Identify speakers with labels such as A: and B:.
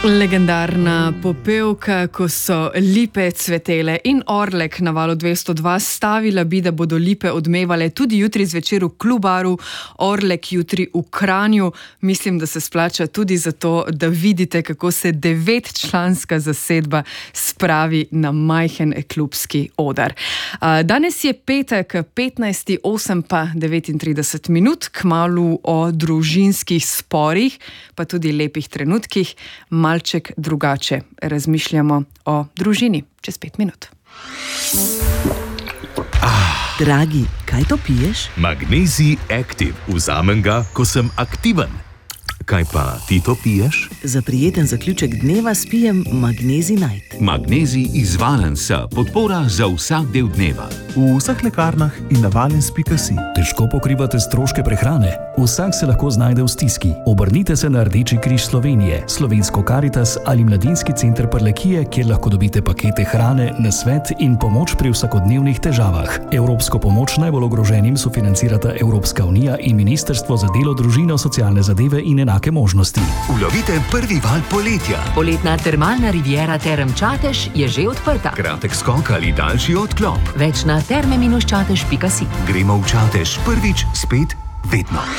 A: Legendarna popevka, ko so lipe cvetele, in Orlek na Valu 202 stavila bi, da bodo lipe odmevale tudi jutri zvečer v Klubaru, Orlek jutri v Kranju. Mislim, da se splača tudi zato, da vidite, kako se 9-članska zasedba spravi na majhen klubski oder. Danes je petek, 15.08 pa 39 minut, kmalu o družinskih sporih, pa tudi lepih trenutkih. Malček drugače razmišljamo o družini čez 5 minut.
B: Dragi, kaj to piješ?
C: Magnezij Active. Vzamem ga, ko sem aktiven. Kaj pa ti to piješ?
B: Za prijeten zaključek dneva spijem Magnezij Night.
D: Magnezij iz Valensa, podpora za vsak del dneva.
E: V vseh lekarnah in na valens.si.
F: Težko pokrivate stroške prehrane? Vsak se lahko znajde v stiski. Obrnite se na Rdeči križ Slovenije, Slovensko Karitas ali Mladinski center Prlekije, kjer lahko dobite pakete hrane, nasvet in pomoč pri vsakodnevnih težavah. Evropsko pomoč najbolj ogroženim sofinancirata Evropska unija in Ministrstvo za delo, družino, socialne zadeve in enake možnosti.
D: Ulovite prvi val poletja.
G: Poletna termalna riviera Term Čatež je že odprta.
D: Kratek skok ali daljši odklop.
G: Več na terme-čatež.si.
D: Gremo v Čatež prvič, spet, vedno.